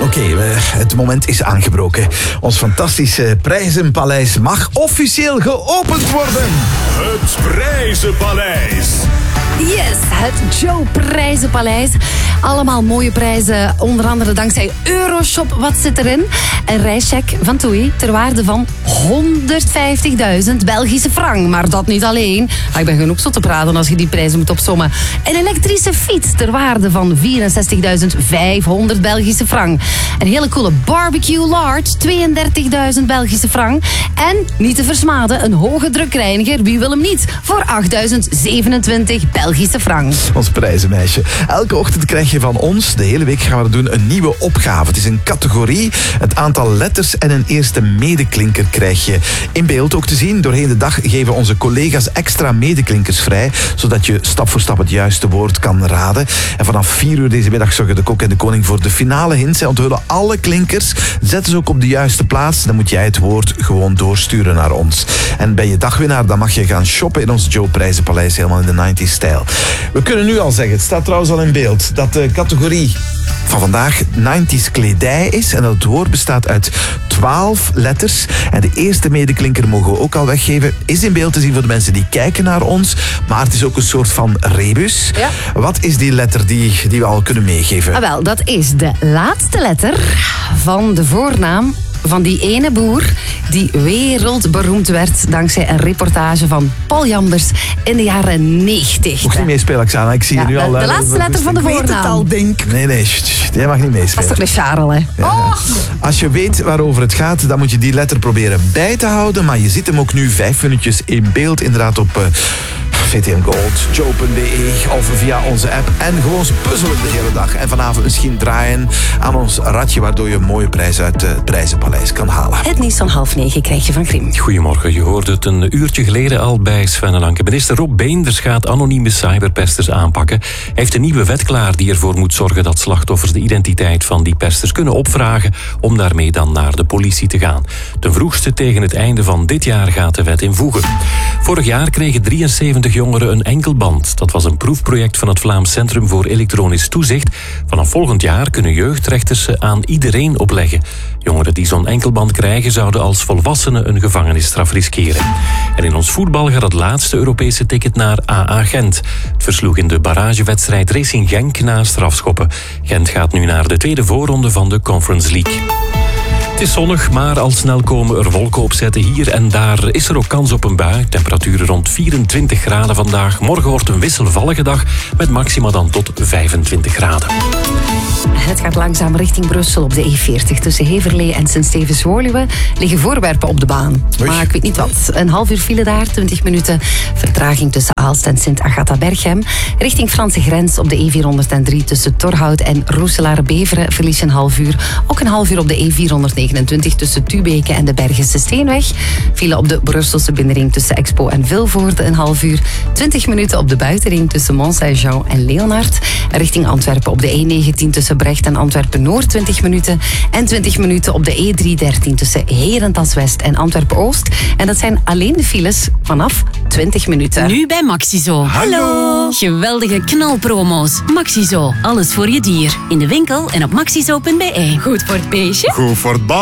Oké, het moment is aangebroken. Ons fantastische prijzenpaleis mag officieel geopend worden. Het Prijzenpaleis. Yes, het Joe Prijzenpaleis. Allemaal mooie prijzen, onder andere dankzij Euroshop. Wat zit erin? Een reischeck van TUI ter waarde van 150.000 Belgische frank. Maar dat niet alleen. Ik ben genoeg zo te praten als je die prijzen moet opsommen. Een elektrische fiets ter waarde van 64.500 Belgische frank. Een hele coole barbecue large, 32.000 Belgische frank. En, niet te versmaden, een hoge drukreiniger, wie wil hem niet, voor 8.027 Belgische frank. Ons prijzenmeisje. Elke ochtend krijg je van ons, de hele week gaan we doen, een nieuwe opgave. Het is een categorie, het aantal letters en een eerste medeklinker krijg je in beeld ook te zien. Doorheen de dag geven onze collega's extra medeklinkers vrij, zodat je stap voor stap het juiste woord kan raden. En vanaf 4 uur deze middag zorgen de kok en de koning voor de finale hints. Zij onthullen alle klinkers, zetten ze ook op de juiste plaats. Dan moet jij het woord gewoon doorsturen naar ons. En ben je dagwinnaar, dan mag je gaan shoppen in ons Joe Prijzenpaleis, helemaal in de 90s stijl. We kunnen nu al zeggen, het staat trouwens al in beeld, dat de categorie van vandaag 90s kledij is en dat het woord bestaat uit 12 letters. En de eerste medeklinker mogen we ook al weggeven. Is in beeld te zien voor de mensen die kijken naar ons, maar het is ook een soort van rebus. Ja. Wat is die letter die we al kunnen meegeven? Wel, dat is de laatste letter van de voornaam van die ene boer die wereldberoemd werd dankzij een reportage van Paul Jambers in de jaren 90. Mocht niet meespelen, Xana. Ik zie je nu al. De laatste letter van de voornaam. Ik weet het al, denk. Nee, jij mag niet meespelen. Dat is toch een Charles, hè? Ja. Oh. Als je weet waarover het gaat, dan moet je die letter proberen bij te houden. Maar je ziet hem ook nu 5 minuutjes in beeld, inderdaad op VTM Gold, joe.be of via onze app. En gewoon puzzelen de hele dag. En vanavond misschien draaien aan ons radje, waardoor je een mooie prijs uit het Prijzenpaleis kan halen. Het nieuws van 8:30 krijg je van Grim. Goedemorgen, je hoorde het een uurtje geleden al bij Sven en Lanke. Minister Rob Beenders gaat anonieme cyberpesters aanpakken. Hij heeft een nieuwe wet klaar die ervoor moet zorgen dat slachtoffers de identiteit van die pesters kunnen opvragen om daarmee dan naar de politie te gaan. Ten vroegste tegen het einde van dit jaar gaat de wet invoegen. Vorig jaar kregen 73 jongeren een enkelband. Dat was een proefproject van het Vlaams Centrum voor Elektronisch Toezicht. Vanaf volgend jaar kunnen jeugdrechters ze aan iedereen opleggen. Jongeren die zo'n enkelband krijgen zouden als volwassenen een gevangenisstraf riskeren. En in ons voetbal gaat het laatste Europese ticket naar AA Gent. Het versloeg in de barragewedstrijd Racing Genk na strafschoppen. Gent gaat nu naar de tweede voorronde van de Conference League. Het is zonnig, maar al snel komen er wolken opzetten. Hier en daar is er ook kans op een bui. Temperaturen rond 24 graden vandaag. Morgen wordt een wisselvallige dag met maxima dan tot 25 graden. Het gaat langzaam richting Brussel op de E40. Tussen Heverlee en Sint-Stevens-Woluwe liggen voorwerpen op de baan. Maar ik weet niet wat. Een half uur file daar, 20 minuten vertraging tussen Aalst en Sint-Agatha-Berchem. Richting Franse grens op de E403 tussen Torhout en Roeselaar-Beveren verlies je een half uur. Ook een half uur op de E429 tussen Tubeke en de Bergense Steenweg. File op de Brusselse binnenring tussen Expo en Vilvoorde een half uur. 20 minuten op de buitenring tussen Mont-Saint-Jean en Leonard. Richting Antwerpen op de E19 tussen Brecht en Antwerpen-Noord 20 minuten. En 20 minuten op de E313 tussen Herentals-West en Antwerpen-Oost. En dat zijn alleen de files vanaf 20 minuten. Nu bij Maxizo. Hallo! Geweldige knalpromo's. Maxizo, alles voor je dier. In de winkel en op maxizo.be. Goed voor het beestje. Goed voor het